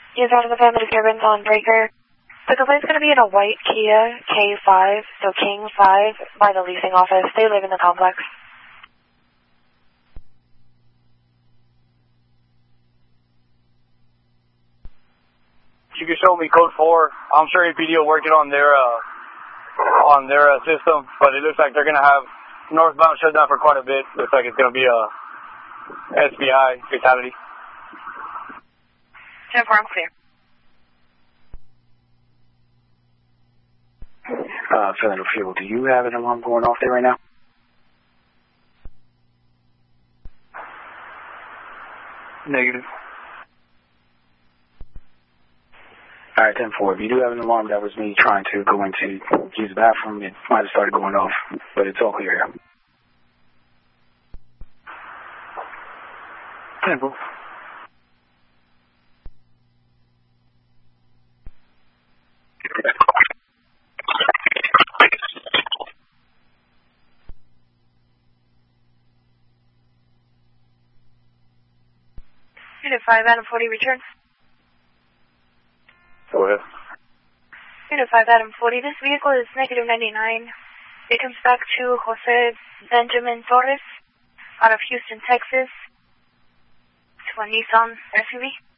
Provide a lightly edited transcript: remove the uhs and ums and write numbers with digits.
He's out of the family disturbance on Breaker. The complaint's going to be in a white Kia K5, so King 5, by the leasing office. They live in the complex. You can show me code 4. I'm sure APD will work it on their system, but it looks like they're going to have northbound shut down for quite a bit. Looks like it's going to be a SBI fatality. 10-4, I'm clear. Federal Fuel, do you have an alarm going off there right now? Negative. Alright, 10-4. If you do have an alarm, that was me trying to go into use the bathroom. It might have started going off, but it's all clear here. 10-4. Unit 5, Adam 40, return. Go ahead. Unit 5, Adam 40, this vehicle is negative 99. It comes back to Jose Benjamin Torres out of Houston, Texas, to a Nissan SUV.